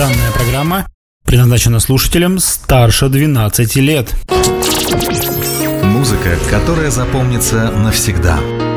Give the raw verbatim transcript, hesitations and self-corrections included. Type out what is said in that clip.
Данная программа предназначена слушателям старше двенадцати лет. Музыка, которая запомнится навсегда.